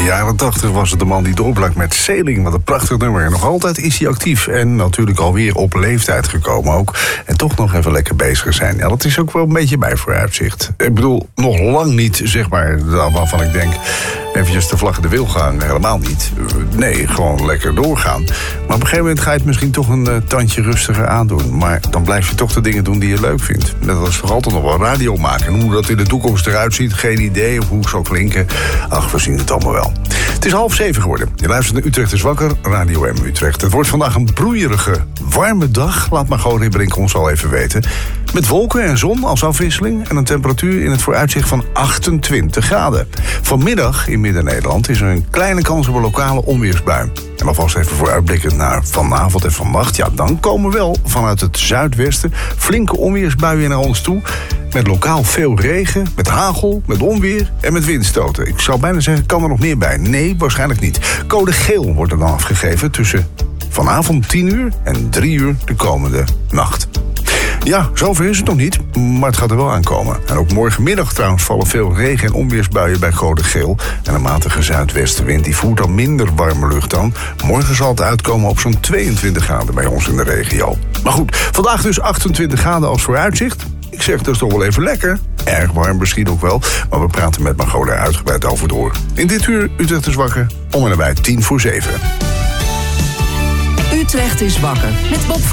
jaren 80 was het de man die doorbrak met Sailing. Wat een prachtig nummer. En nog altijd is hij actief. En natuurlijk alweer op leeftijd gekomen ook. En toch nog even lekker bezig zijn. Ja, dat is ook wel een beetje mijn vooruitzicht. Ik bedoel, nog lang niet, zeg maar, waarvan ik denk... eventjes de vlag in de wil gaan, helemaal niet. Nee, gewoon lekker doorgaan. Maar op een gegeven moment ga je het misschien toch een tandje rustiger aandoen. Maar dan blijf je toch de dingen doen die je leuk vindt. Dat is toch altijd nog wel radio maken. En hoe dat in de toekomst eruit ziet, geen idee. Of hoe het zal klinken. Ach, we zien het allemaal wel. Het is 6:30 geworden. Je luistert naar Utrecht is wakker, Radio M Utrecht. Het wordt vandaag een broeierige, warme dag. Laat maar gewoon Ribberink ons al even weten. Met wolken en zon als afwisseling. En een temperatuur in het vooruitzicht van 28 graden. Vanmiddag in Midden-Nederland is er een kleine kans op een lokale onweersbui. En alvast even vooruitblikkend naar vanavond en vannacht. Ja, dan komen wel vanuit het zuidwesten flinke onweersbuien naar ons toe. Met lokaal veel regen, met hagel, met onweer en met windstoten. Ik zou bijna zeggen, kan er nog meer bij? Nee, waarschijnlijk niet. Code geel wordt er dan afgegeven tussen vanavond 10 uur en 3 uur de komende nacht. Ja, zover is het nog niet, maar het gaat er wel aankomen. En ook morgenmiddag trouwens vallen veel regen- en onweersbuien bij code geel. En een matige zuidwestenwind die voert dan minder warme lucht aan. Morgen zal het uitkomen op zo'n 22 graden bij ons in de regio. Maar goed, vandaag dus 28 graden als vooruitzicht. Ik zeg, dat is toch wel even lekker. Erg warm misschien ook wel, maar we praten met Margot daar uitgebreid over door. In dit uur Utrecht is wakker, om en nabij 6:50. Utrecht is wakker met Bob